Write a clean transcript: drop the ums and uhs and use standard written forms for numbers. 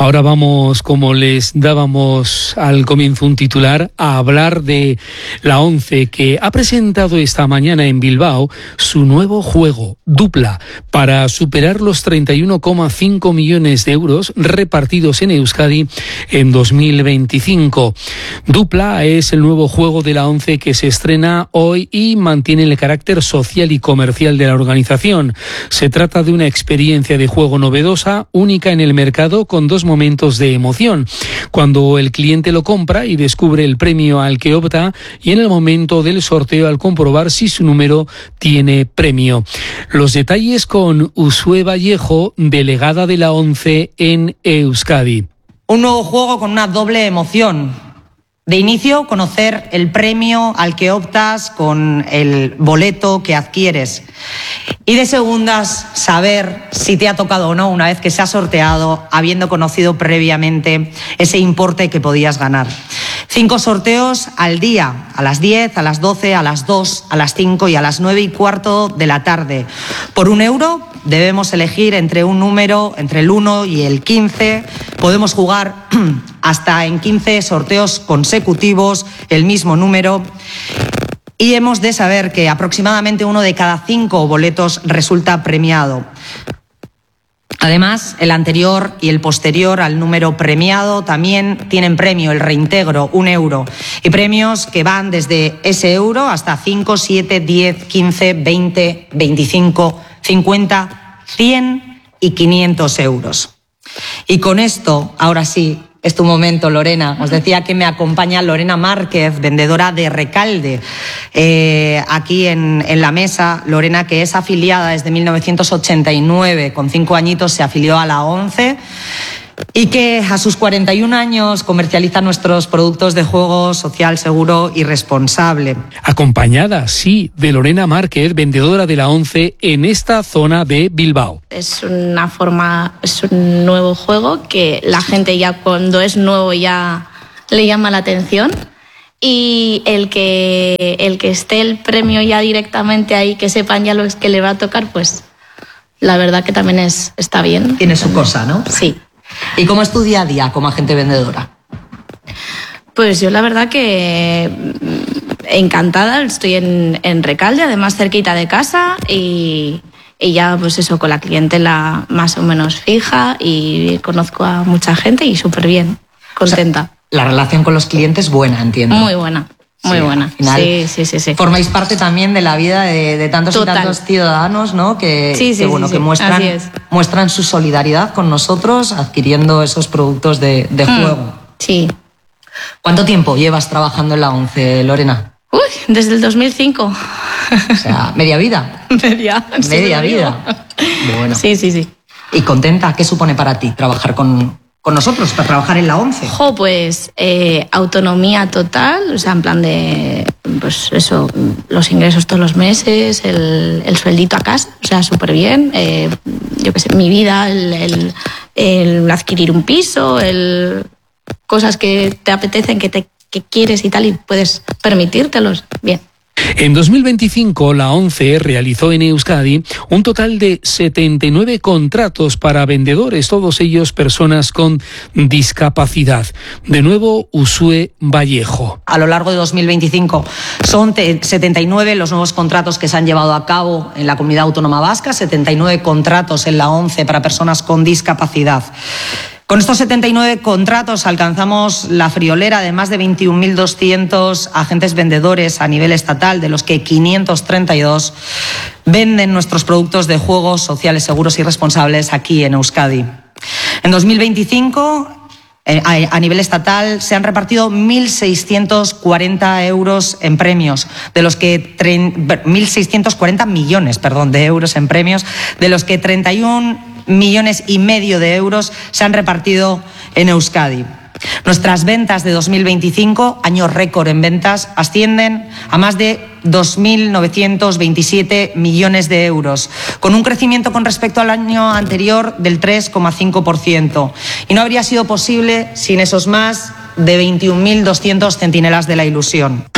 Ahora vamos, como les dábamos al comienzo un titular, a hablar de la ONCE, que ha presentado esta mañana en Bilbao su nuevo juego, Dupla, para superar los 31,5 millones de euros repartidos en Euskadi en 2025. Dupla es el nuevo juego de la ONCE que se estrena hoy y mantiene el carácter social y comercial de la organización. Se trata de una experiencia de juego novedosa, única en el mercado, con dos momentos de emoción: cuando el cliente lo compra y descubre el premio al que opta, y en el momento del sorteo al comprobar si su número tiene premio. Los detalles con Usue Vallejo, delegada de la ONCE en Euskadi. Un nuevo juego con una doble emoción. De inicio, conocer el premio al que optas con el boleto que adquieres. Y de segundas, saber si te ha tocado o no una vez que se ha sorteado, habiendo conocido previamente ese importe que podías ganar. 5 sorteos al día, a las 10, a las 12, a las 2, a las 5 y a las 9:15 de la tarde. Por €1 debemos elegir entre un número, entre el 1 y el 15. Podemos jugar hasta en 15 sorteos consecutivos, el mismo número. Y hemos de saber que aproximadamente 1 de cada 5 boletos resulta premiado. Además, el anterior y el posterior al número premiado también tienen premio, el reintegro, €1. Y premios que van desde ese euro hasta 5, 7, 10, 15, 20, 25, 50, 100 y 500 euros. Y con esto, ahora sí, es tu momento, Lorena. Os decía que me acompaña Lorena Márquez, vendedora de Recalde, aquí en la mesa. Lorena, que es afiliada desde 1989, con 5 añitos se afilió a la ONCE, y que a sus 41 años comercializa nuestros productos de juego social, seguro y responsable. Acompañada, sí, de Lorena Márquez, vendedora de la ONCE en esta zona de Bilbao. Es un nuevo juego que la gente ya cuando es nuevo ya le llama la atención, y el que esté el premio ya directamente ahí, que sepan ya lo que le va a tocar, pues la verdad que también está bien. Tiene su cosa, ¿no? Sí. ¿Y cómo es tu día a día como agente vendedora? Pues yo la verdad que encantada, estoy en Recalde, además cerquita de casa, y ya pues eso, con la clientela más o menos fija, y conozco a mucha gente y súper bien, contenta. O sea, la relación con los clientes buena, entiendo. Muy buena. Muy buena. Final, sí. Formáis parte también de la vida de tantos y tantos ciudadanos, ¿no? Que muestran su solidaridad con nosotros adquiriendo esos productos de juego. Sí. ¿Cuánto tiempo llevas trabajando en la ONCE, Lorena? Desde el 2005. O sea, media vida. Media vida. Bueno. Sí. ¿Y contenta? ¿Qué supone para ti trabajar con nosotros, para trabajar en la ONCE? Pues autonomía total, o sea, en plan de, pues eso, los ingresos todos los meses, el sueldito a casa, o sea, súper bien. Yo qué sé, mi vida, el adquirir un piso, cosas que te apetecen, que quieres y tal, y puedes permitírtelos, bien. En 2025, la ONCE realizó en Euskadi un total de 79 contratos para vendedores, todos ellos personas con discapacidad. De nuevo, Usue Vallejo. A lo largo de 2025 son 79 los nuevos contratos que se han llevado a cabo en la Comunidad Autónoma Vasca, 79 contratos en la ONCE para personas con discapacidad. Con estos 79 contratos alcanzamos la friolera de más de 21.200 agentes vendedores a nivel estatal, de los que 532 venden nuestros productos de juegos sociales, seguros y responsables aquí en Euskadi. En 2025, a nivel estatal, se han repartido 1.640 euros en premios, de los que 1.640 millones, de euros en premios, de los que 31,5 millones de euros se han repartido en Euskadi. Nuestras ventas de 2025, año récord en ventas, ascienden a más de 2.927 millones de euros, con un crecimiento con respecto al año anterior del 3,5%. Y no habría sido posible sin esos más de 21.200 centinelas de la ilusión.